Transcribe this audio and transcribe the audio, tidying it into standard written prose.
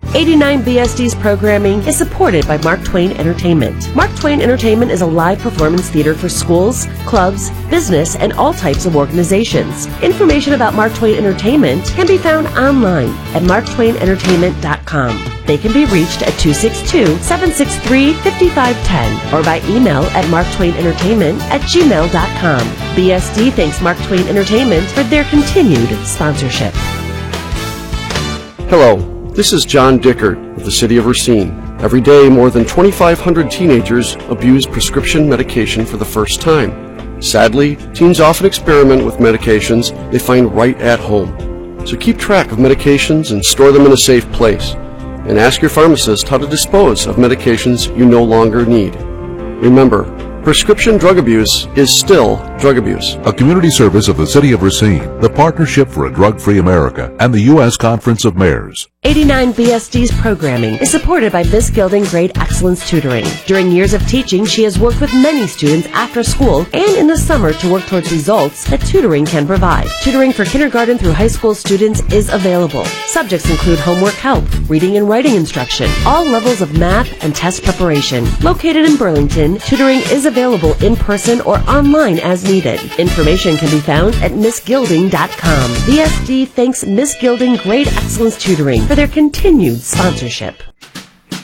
89BSD's programming is supported by Mark Twain Entertainment. Mark Twain Entertainment is a live performance theater for schools, clubs, business, and all types of organizations. Information about Mark Twain Entertainment can be found online at marktwainentertainment.com. They can be reached at 262-763-5510 or by email at marktwainentertainment@gmail.com. BSD thanks Mark Twain Entertainment for their continued sponsorship. Hello, this is John Dickert of the City of Racine. Every day, more than 2,500 teenagers abuse prescription medication for the first time. Sadly, teens often experiment with medications they find right at home. So keep track of medications and store them in a safe place. And ask your pharmacist how to dispose of medications you no longer need. Remember, prescription drug abuse is still drug abuse. A community service of the City of Racine, the Partnership for a Drug-Free America, and the U.S. Conference of Mayors. 89BSD's programming is supported by Miss Gilding Grade Excellence Tutoring. During years of teaching, she has worked with many students after school and in the summer to work towards results that tutoring can provide. Tutoring for kindergarten through high school students is available. Subjects include homework help, reading and writing instruction, all levels of math and test preparation. Located in Burlington, tutoring is available in person or online as needed. Information can be found at missgilding.com. BSD thanks Miss Gilding Grade Excellence Tutoring for their continued sponsorship.